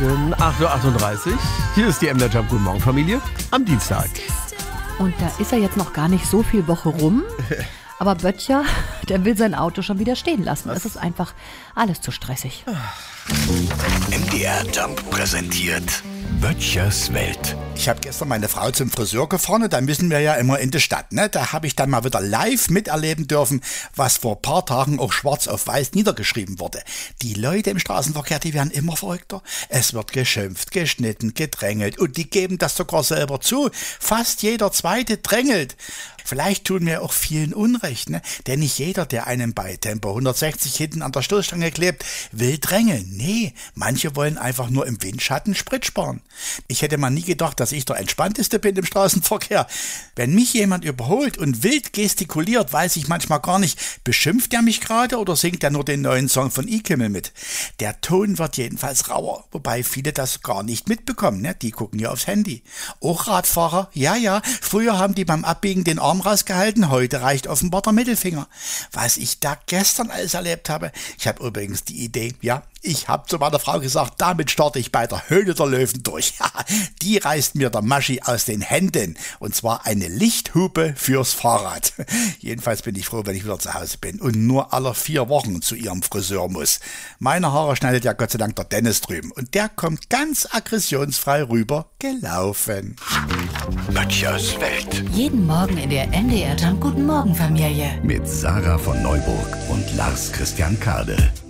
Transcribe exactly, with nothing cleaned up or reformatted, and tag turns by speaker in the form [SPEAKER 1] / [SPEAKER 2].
[SPEAKER 1] Morgen, acht Uhr achtunddreißig. Hier ist die M D Jump Guten Morgen Familie am Dienstag.
[SPEAKER 2] Und da ist ja jetzt noch gar nicht so viel Woche rum. Aber Böttcher, der will sein Auto schon wieder stehen lassen. Es ist einfach alles zu stressig.
[SPEAKER 3] M D R Jump präsentiert Böttchers Welt.
[SPEAKER 4] Ich habe gestern meine Frau zum Friseur gefahren und da müssen wir ja immer in die Stadt. Ne? Da habe ich dann mal wieder live miterleben dürfen, was vor ein paar Tagen auch schwarz auf weiß niedergeschrieben wurde. Die Leute im Straßenverkehr, die werden immer verrückter. Es wird geschimpft, geschnitten, gedrängelt und die geben das sogar selber zu. Fast jeder Zweite drängelt. Vielleicht tun wir auch vielen Unrecht, ne? Denn nicht jeder, der einem bei Tempo hundertsechzig hinten an der Stoßstange klebt, will drängeln. Nee, manche wollen einfach nur im Windschatten Sprit sparen. Ich hätte mal nie gedacht, dass ich der Entspannteste bin im Straßenverkehr. Wenn mich jemand überholt und wild gestikuliert, weiß ich manchmal gar nicht, beschimpft er mich gerade oder singt er nur den neuen Song von Ikimmel mit? Der Ton wird jedenfalls rauer, wobei viele das gar nicht mitbekommen, ne? Die gucken ja aufs Handy. Auch Radfahrer, ja, ja, früher haben die beim Abbiegen den Arm rausgehalten, heute reicht offenbar der Mittelfinger. Was ich da gestern alles erlebt habe, ich habe übrigens die Idee, ja, ich habe zu meiner Frau gesagt, damit starte ich bei der Höhle der Löwen durch. Die reißt mir der Maschi aus den Händen. Und zwar eine Lichthupe fürs Fahrrad. Jedenfalls bin ich froh, wenn ich wieder zu Hause bin und nur alle vier Wochen zu ihrem Friseur muss. Meine Haare schneidet ja Gott sei Dank der Dennis drüben. Und der kommt ganz aggressionsfrei rüber gelaufen.
[SPEAKER 3] Böttchers Welt.
[SPEAKER 2] Jeden Morgen in der M D R Jump Guten Morgen Familie.
[SPEAKER 3] Mit Sarah von Neuburg und Lars Christian Kade.